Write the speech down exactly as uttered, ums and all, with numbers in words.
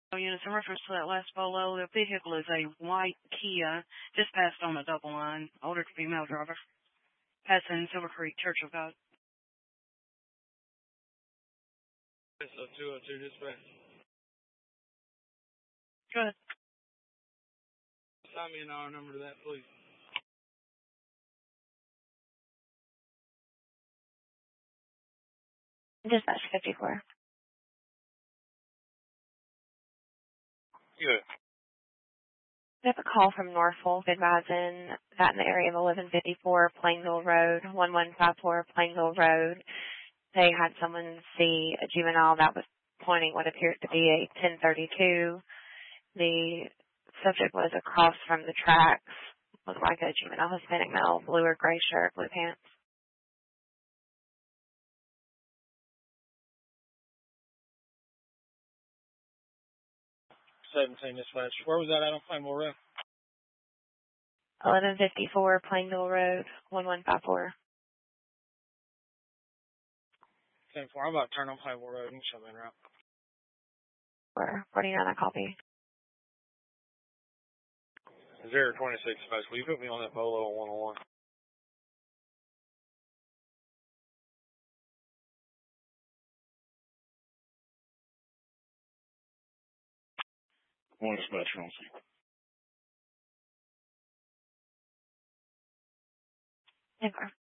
Units in reference to that last bolo, the vehicle is a white Kia, just passed on a double line, older female driver, passing Silver Creek Church of God. S O two oh two dispatch. Go ahead. Sign me an hour number to that, please. Dispatch fifty-four. Good. We have a call from Norfolk advising that in the area of eleven fifty-four Plainville Road, one one five four Plainville Road, they had someone see a juvenile that was pointing what appears to be a ten thirty-two. The subject was across from the tracks, looked like a juvenile Hispanic male, blue or gray shirt, blue pants. seventeen dispatch. Where was that at on Plainville Road? eleven fifty-four Plainville Road, one one five four. ten four. I'm about to turn on Plainville Road. You can show me in route. Or forty-nine, I copy. zero twenty-six dispatch. Will you put me on that bolo on one oh one? One dispatch on scene. ten four.